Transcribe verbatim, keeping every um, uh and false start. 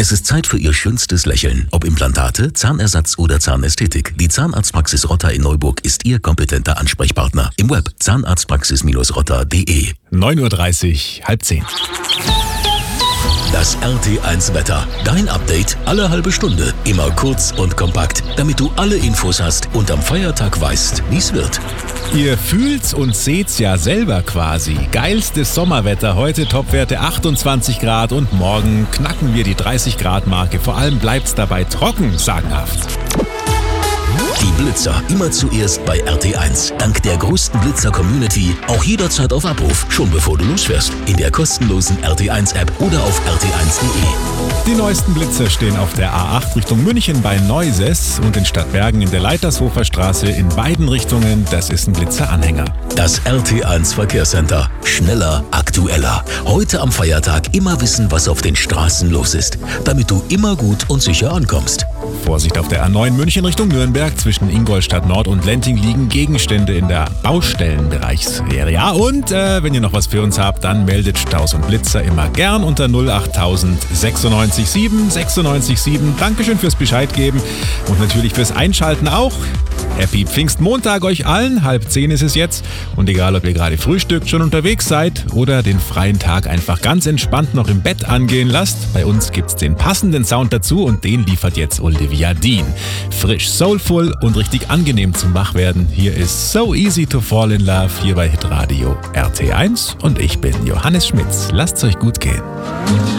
Es ist Zeit für Ihr schönstes Lächeln. Ob Implantate, Zahnersatz oder Zahnästhetik. Die Zahnarztpraxis Rotter in Neuburg ist Ihr kompetenter Ansprechpartner. Im Web zahnarztpraxis rotter punkt de. neun Uhr dreißig, halb zehn. Das R T eins Wetter. Dein Update alle halbe Stunde. Immer kurz und kompakt, damit du alle Infos hast und am Feiertag weißt, wie es wird. Ihr fühlt's und seht's ja selber quasi. Geilstes Sommerwetter, heute Topwerte achtundzwanzig Grad und morgen knacken wir die dreißig Grad Marke. Vor allem bleibt's dabei trocken, sagenhaft. Die Blitzer immer zuerst bei R T eins. Dank der größten Blitzer-Community auch jederzeit auf Abruf, schon bevor du losfährst. In der kostenlosen R T eins App oder auf r t eins punkt de. Die neuesten Blitzer stehen auf der A acht Richtung München bei Neuses und in Stadtbergen in der Leitershofer Straße in beiden Richtungen. Das ist ein Blitzer-Anhänger. Das R T eins Verkehrscenter. Schneller, aktueller. Heute am Feiertag immer wissen, was auf den Straßen los ist, damit du immer gut und sicher ankommst. Vorsicht auf der A neun München Richtung Nürnberg. Zwischen Ingolstadt Nord und Lenting liegen Gegenstände in der Baustellenbereichsserie. Ja, und äh, wenn ihr noch was für uns habt, dann meldet Staus und Blitzer immer gern unter null achttausend sechsundneunzig sieben sechsundneunzig sieben. Dankeschön fürs Bescheid geben und natürlich fürs Einschalten auch. Happy Pfingstmontag euch allen, halb zehn ist es jetzt. Und egal, ob ihr gerade frühstückt, schon unterwegs seid oder den freien Tag einfach ganz entspannt noch im Bett angehen lasst, bei uns gibt's den passenden Sound dazu und den liefert jetzt Olivia Dean. Frisch, soulful und richtig angenehm zum Wachwerden. Hier ist So Easy to Fall in Love hier bei Hitradio R T eins und ich bin Johannes Schmitz. Lasst's euch gut gehen.